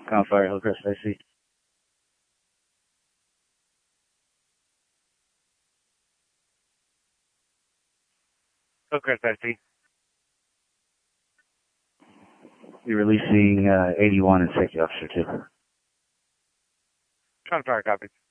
Gunfire, Hillcrest, I see. Hillcrest, I see. You're releasing 81 and safety officer 2. Gunfire, copy.